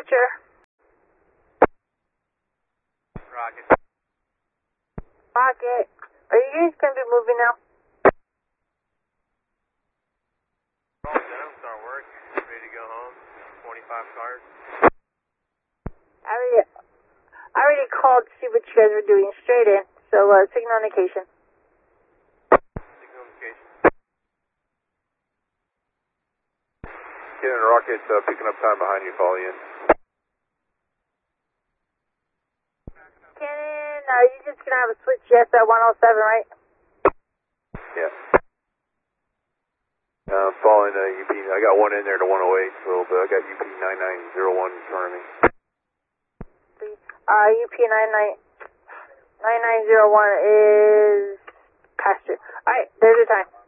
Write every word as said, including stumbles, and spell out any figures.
Roger. Rocket. Rocket. Are you guys going to be moving now? All done, start work. Ready to go home. twenty-five cars. I already, I already called to see what you guys were doing. Straight in. So, uh, signal indication. Signal indication. Cannon Rocket, uh, picking up time behind you, follow in. Cannon, are you just going to have a switch yes at one oh seven, right? Yeah. Uh, following uh, U P, I got one in there to one oh eight, so but I got U P nine nine zero one in front of me. Uh, U P nine nine zero one is Pastor. Alright, there's your time.